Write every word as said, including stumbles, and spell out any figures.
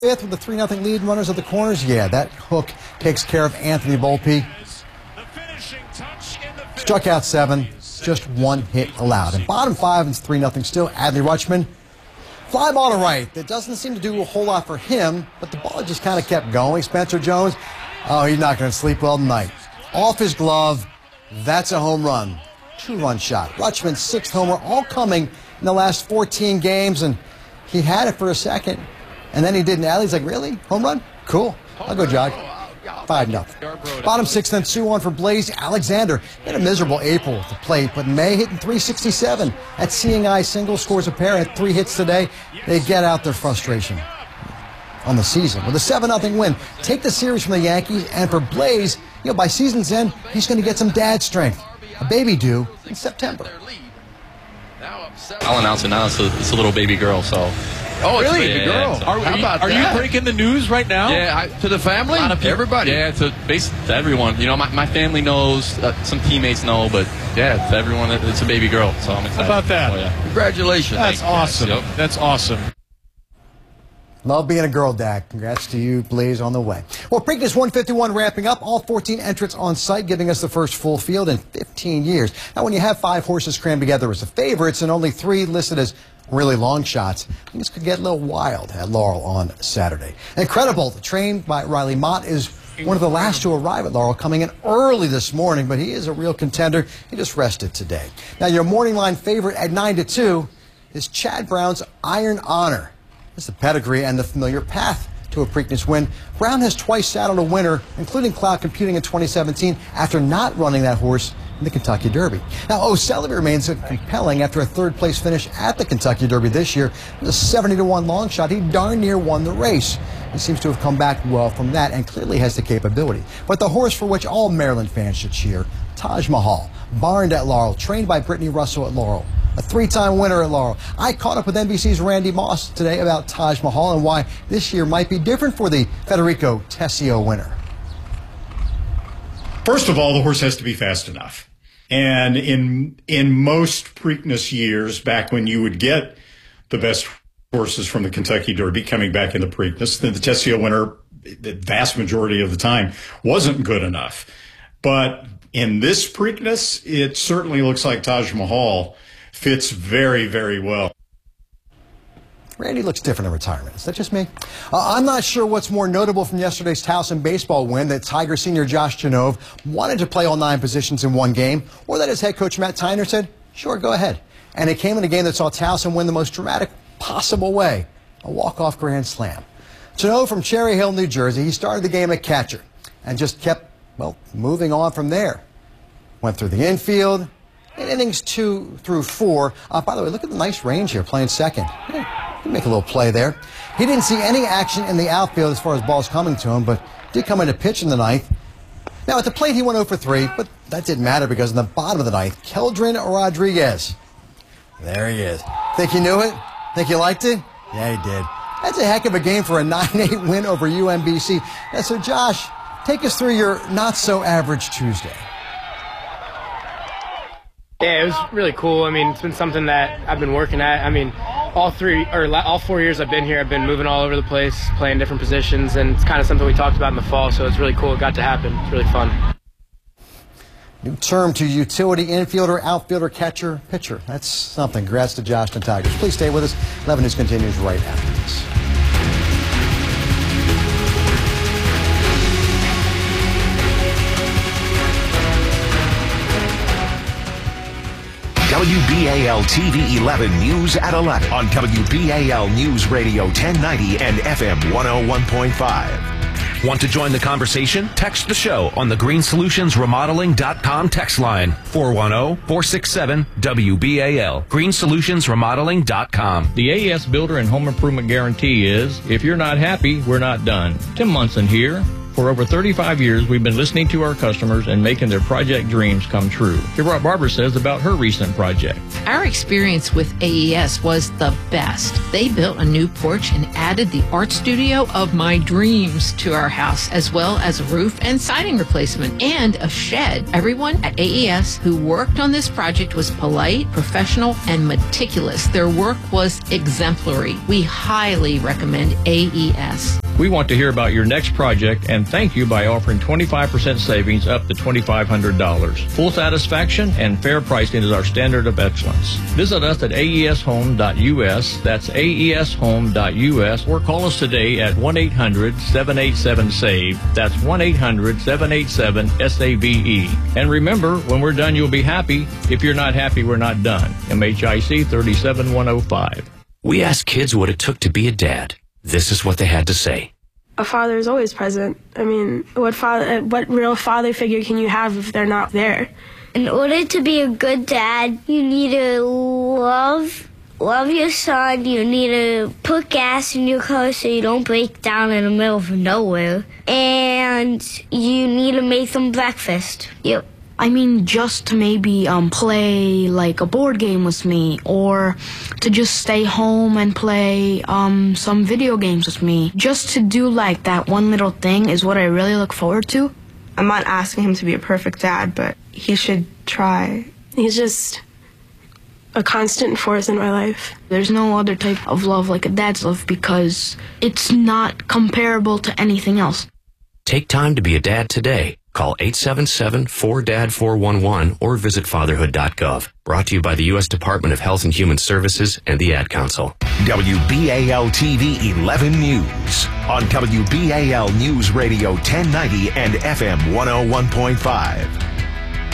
Fifth with the three nothing lead, runners at the corners. Yeah, that hook takes care of Anthony Volpe. Struck out seven, just one hit allowed. And bottom five, it's three nothing still. Adley Rutschman, fly ball to right. That doesn't seem to do a whole lot for him, but the ball just kind of kept going. Spencer Jones, oh, he's not going to sleep well tonight. Off his glove, that's a home run. Two-run shot. Rutschman's sixth homer, all coming in the last fourteen games, and he had it for a second. And then he didn't. Adley's like, really? Home run? Cool. I'll go jog. five nothing. Bottom six, then two on for Blaze Alexander. Had a miserable April at the plate, but May hitting three sixty-seven. At Seeing Eye single, scores a pair, had three hits today. They get out their frustration on the season with a seven nothing win. Take the series from the Yankees, and for Blaze, you know, by season's end, he's going to get some dad strength. A baby due in September. I'll announce it now. It's a, it's a little baby girl, so. Oh, it's really? a baby girl. So. Are, How about are that? you breaking the news right now? Yeah, I, to the family? A lot of people, everybody? Yeah, to basically to everyone. You know, my, my family knows, uh, some teammates know, but yeah, to everyone, it's a baby girl, so I'm excited. How about that? Oh, yeah. Congratulations. That's Thank awesome. Yep. That's awesome. Love being a girl dad. Congrats to you, Blaze, on the way. Well, Preakness one fifty-one wrapping up. All fourteen entrants on site, giving us the first full field in fifteen years. Now, when you have five horses crammed together as the favorites and only three listed as really long shots, things could get a little wild at Laurel on Saturday. Incredible, trained by Riley Mott, is one of the last to arrive at Laurel, coming in early this morning, but he is a real contender. He just rested today. Now, your morning line favorite at nine to two is Chad Brown's Iron Honor. It's the pedigree and the familiar path to a Preakness win. Brown has twice saddled a winner, including Cloud Computing in twenty seventeen, after not running that horse in the Kentucky Derby. Now, O'Sullivan remains compelling after a third-place finish at the Kentucky Derby this year. It was a seventy to one long shot. He darn near won the race. He seems to have come back well from that and clearly has the capability. But the horse for which all Maryland fans should cheer, Taj Mahal, barned at Laurel, trained by Brittany Russell at Laurel. A three-time winner at Laurel. I caught up with N B C's Randy Moss today about Taj Mahal and why this year might be different for the Federico Tessio winner. First of all, the horse has to be fast enough. And in in most Preakness years, back when you would get the best horses from the Kentucky Derby coming back in the Preakness, then the Tessio winner, the vast majority of the time, wasn't good enough. But in this Preakness, it certainly looks like Taj Mahal fits very, very well. Randy looks different in retirement. Is that just me? Uh, I'm not sure what's more notable from yesterday's Towson baseball win, that Tiger senior Josh Janove wanted to play all nine positions in one game, or that his head coach Matt Tyner said, sure, go ahead. And it came in a game that saw Towson win the most dramatic possible way, a walk-off grand slam. Janove from Cherry Hill, New Jersey, he started the game at catcher and just kept, well, moving on from there. Went through the infield, in innings two through four. Uh, by the way, look at the nice range here, playing second. Yeah, he can make a little play there. He didn't see any action in the outfield as far as balls coming to him, but did come in to pitch in the ninth. Now, at the plate, he went oh for three, but that didn't matter because in the bottom of the ninth, Keldrin Rodriguez. There he is. Think you knew it? Think you liked it? Yeah, he did. That's a heck of a game for a nine eight win over U M B C. And so, Josh, take us through your not-so-average Tuesday. Yeah, it was really cool. I mean, it's been something that I've been working at. I mean, all three or all four years I've been here, I've been moving all over the place, playing different positions, and it's kind of something we talked about in the fall, so it's really cool. It got to happen. It's really fun. New term to utility infielder, outfielder, catcher, pitcher. That's something. Congrats to Josh and Tigers. Please stay with us. eleven News continues right after this. W B A L T V eleven News at eleven on W B A L News Radio ten ninety and F M one oh one point five. Want to join the conversation? Text the show on the green solutions remodeling dot com text line four one zero, four six seven, W B A L. green solutions remodeling dot com. The A E S Builder and Home Improvement Guarantee is, if you're not happy, we're not done. Tim Munson here. For For over thirty-five years, we've been listening to our customers and making their project dreams come true. Here's what Barbara says about her recent project. Our experience with A E S was the best. They built a new porch and added the art studio of my dreams to our house, as well as a roof and siding replacement and a shed. Everyone at A E S who worked on this project was polite, professional, and meticulous. Their work was exemplary. We highly recommend A E S. We want to hear about your next project and thank you by offering twenty-five percent savings up to twenty-five hundred dollars. Full satisfaction and fair pricing is our standard of excellence. Visit us at A E S home dot U S. That's A E S home dot U S, or call us today at one eight hundred seven eight seven SAVE. That's one eight hundred seven eight seven S A V E. And remember, when we're done, you'll be happy. If you're not happy, we're not done. M H I C three seven one oh five. We asked kids what it took to be a dad. This is what they had to say. A father is always present. I mean, what father, what real father figure can you have if they're not there? In order to be a good dad, you need to love, love your son. You need to put gas in your car so you don't break down in the middle of nowhere. And you need to make them breakfast. Yep. I mean, just to maybe um, play like a board game with me, or to just stay home and play um, some video games with me. Just to do like that one little thing is what I really look forward to. I'm not asking him to be a perfect dad, but he should try. He's just a constant force in my life. There's no other type of love like a dad's love because it's not comparable to anything else. Take time to be a dad today. Call eight seven seven four D A D four one one or visit fatherhood dot gov. Brought to you by the U S Department of Health and Human Services and the Ad Council. W B A L T V eleven News on W B A L News Radio ten ninety and F M one oh one point five.